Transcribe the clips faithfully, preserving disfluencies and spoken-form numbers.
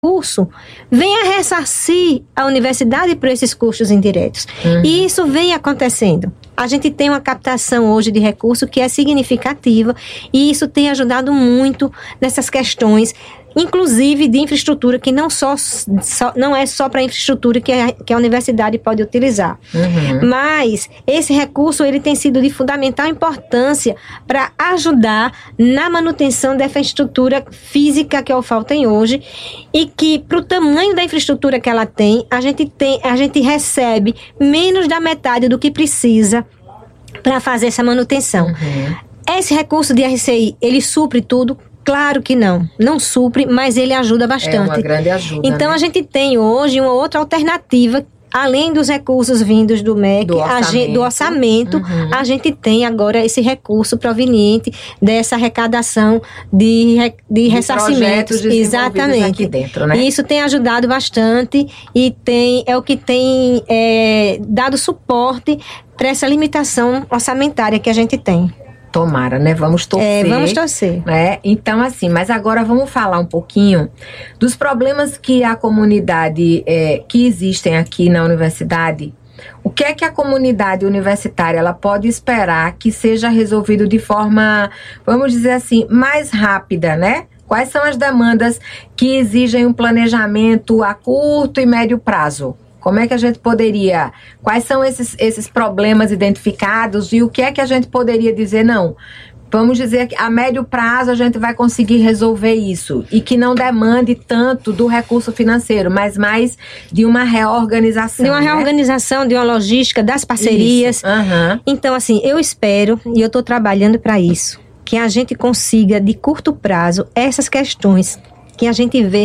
curso venha ressarcir a universidade por esses custos indiretos. Uhum. E isso vem acontecendo. A gente tem uma captação hoje de recurso que é significativa e isso tem ajudado muito nessas questões, inclusive de infraestrutura, que não, só, só, não é só para a infraestrutura que a, que a universidade pode utilizar. Uhum. Mas esse recurso ele tem sido de fundamental importância para ajudar na manutenção dessa infraestrutura física que a U F A L tem hoje e que, para o tamanho da infraestrutura que ela tem, a gente, tem, a gente recebe menos da metade do que precisa para fazer essa manutenção. Uhum. Esse recurso de R C I, ele supre tudo? Claro que não, não supre, mas ele ajuda bastante. É uma grande ajuda. Então, né? A gente tem hoje uma outra alternativa, além dos recursos vindos do M E C, do orçamento, a gente, do orçamento uhum. a gente tem agora esse recurso proveniente dessa arrecadação de, de, de ressarcimentos. Exatamente. Aqui dentro, né? E isso tem ajudado bastante e tem, é o que tem é, dado suporte para essa limitação orçamentária que a gente tem. Tomara, né? Vamos torcer. É, vamos torcer. Né? Então, assim, mas agora vamos falar um pouquinho dos problemas que a comunidade, é, que existem aqui na universidade. O que é que a comunidade universitária ela pode esperar que seja resolvido de forma, vamos dizer assim, mais rápida, né? Quais são as demandas que exigem um planejamento a curto e médio prazo? Como é que a gente poderia... Quais são esses, esses problemas identificados e o que é que a gente poderia dizer? Não, vamos dizer que a médio prazo a gente vai conseguir resolver isso e que não demande tanto do recurso financeiro, mas mais de uma reorganização. De uma né? reorganização, de uma logística, das parcerias. Uhum. Então, assim, eu espero, e eu estou trabalhando para isso, que a gente consiga, de curto prazo, essas questões que a gente vê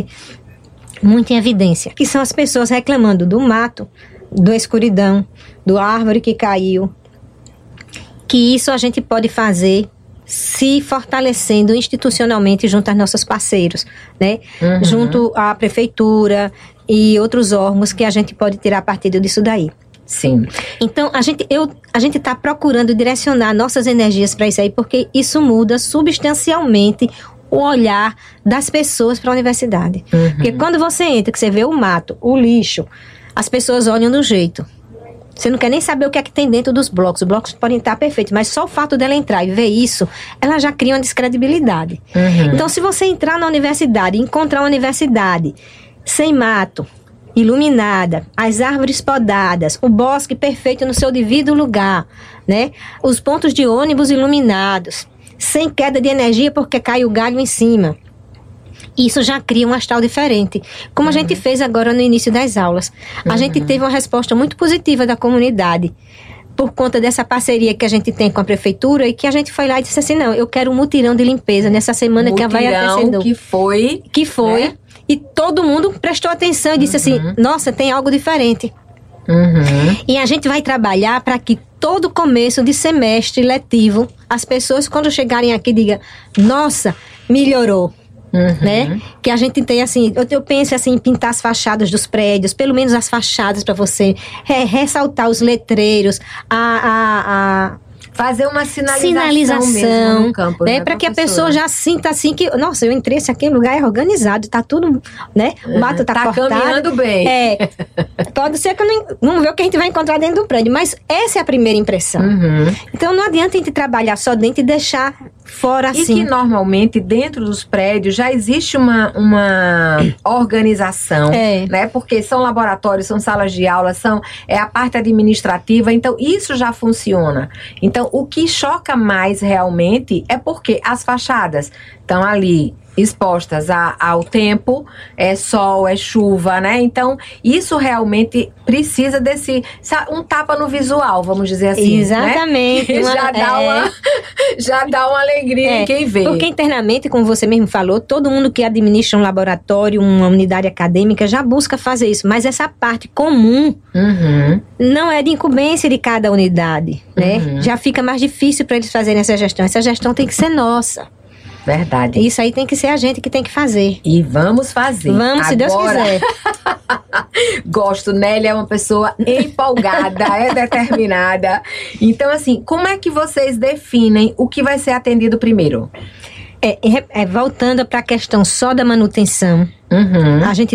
muito em evidência, que são as pessoas reclamando do mato, da escuridão, do árvore que caiu, que isso a gente pode fazer se fortalecendo institucionalmente junto aos nossos parceiros, né? Uhum. Junto à prefeitura e outros órgãos que a gente pode tirar partido disso daí. Sim. Então, a gente eu, a gente está procurando direcionar nossas energias para isso aí, porque isso muda substancialmente o olhar das pessoas para a universidade. Uhum. Porque quando você entra, que você vê o mato, o lixo, as pessoas olham do jeito. Você não quer nem saber o que é que tem dentro dos blocos. Os blocos podem estar perfeitos, mas só o fato dela entrar e ver isso, ela já cria uma descredibilidade. Uhum. Então, se você entrar na universidade e encontrar uma universidade sem mato, iluminada, as árvores podadas, o bosque perfeito no seu devido lugar, né? Os pontos de ônibus iluminados, sem queda de energia porque cai o galho em cima. Isso já cria um astral diferente. Como uhum. a gente fez agora no início das aulas. A uhum. gente teve uma resposta muito positiva da comunidade por conta dessa parceria que a gente tem com a prefeitura e que a gente foi lá e disse assim, não, eu quero um mutirão de limpeza nessa semana mutirão que vai acontecer. que foi... Que foi. Né? E todo mundo prestou atenção e disse uhum. assim, nossa, tem algo diferente. Uhum. E a gente vai trabalhar para que todo começo de semestre letivo, as pessoas quando chegarem aqui digam, nossa, melhorou. Uhum. Né? Que a gente tem assim, eu, eu penso assim em pintar as fachadas dos prédios, pelo menos as fachadas para você re, ressaltar os letreiros, a, a, a fazer uma sinalização, sinalização mesmo no campo, né? né, Para que a pessoa já sinta assim que, nossa, eu entrei, esse aqui lugar é organizado, tá tudo, né? O mato tá, tá cortado. Tá caminhando bem. É, pode ser que eu não, não vê o que a gente vai encontrar dentro do prédio, mas essa é a primeira impressão. Uhum. Então não adianta a gente trabalhar só dentro e deixar fora assim. E que normalmente dentro dos prédios já existe uma, uma organização, é. né? Porque são laboratórios, são salas de aula, são, é a parte administrativa, então isso já funciona. Então o que choca mais realmente é porque as fachadas estão ali expostas a, ao tempo, é sol, é chuva, né? Então, isso realmente precisa desse, um tapa no visual, vamos dizer assim. Exatamente. Né? Uma, já, dá é. uma, já dá uma alegria é, em quem vê. Porque internamente, como você mesmo falou, todo mundo que administra um laboratório, uma unidade acadêmica, já busca fazer isso. Mas essa parte comum uhum. não é de incumbência de cada unidade, né? Uhum. Já fica mais difícil para eles fazerem essa gestão. Essa gestão tem que ser nossa. Verdade. Isso aí tem que ser a gente que tem que fazer. E vamos fazer. Vamos, se Deus quiser. Gosto, Nélia é uma pessoa empolgada, é determinada. Então, assim, como é que vocês definem o que vai ser atendido primeiro? É, é, é voltando para a questão só da manutenção, Uhum. A gente